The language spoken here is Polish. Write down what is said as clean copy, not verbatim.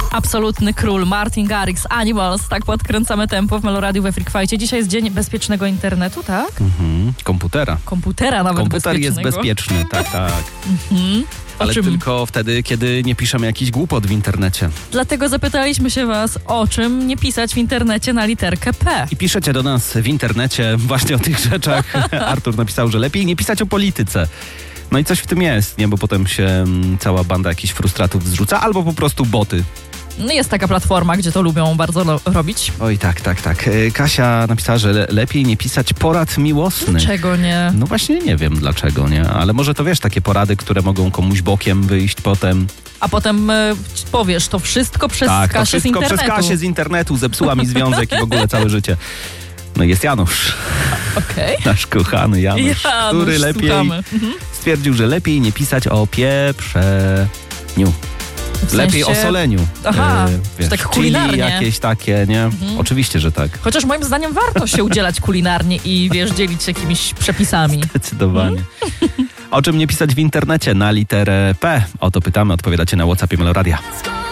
Absolutny król Martin Garrix, Animals. Tak podkręcamy tempo w Meloradiu we Freak Fight'cie. Dzisiaj jest dzień bezpiecznego internetu, tak? Komputera. Komputera nawet Komputer bezpiecznego. jest bezpieczny, tak. Ale tylko wtedy, kiedy nie piszemy jakichś głupot w internecie. Dlatego zapytaliśmy się was, o czym nie pisać w internecie na literkę P. I piszecie do nas w internecie właśnie o tych rzeczach. Artur napisał, że lepiej nie pisać o polityce. No i coś w tym jest, nie? Bo potem się cała banda jakichś frustratów zrzuca, albo po prostu boty. No jest taka platforma, gdzie to lubią bardzo robić. Oj, tak. Kasia napisała, że lepiej nie pisać porad miłosnych. Czego nie? No właśnie nie wiem dlaczego, nie? Ale może to wiesz, takie porady, które mogą komuś bokiem wyjść potem. A potem powiesz, to wszystko przez Tak, Kasię to wszystko z internetu. przez Kasię z internetu. Zepsuła mi związek i w ogóle całe życie. No jest Janusz. Okej. Nasz kochany Janusz, który lepiej stwierdził, że lepiej nie pisać o pieprzeniu. W Lepiej sensie... o soleniu. Aha, Wiesz, tak chili kulinarnie. jakieś takie, nie? Oczywiście, że tak. Chociaż moim zdaniem warto się udzielać kulinarnie i dzielić się jakimiś przepisami. Zdecydowanie. O czym nie pisać w internecie na literę P? O to pytamy, odpowiadacie na WhatsAppie Meloradia.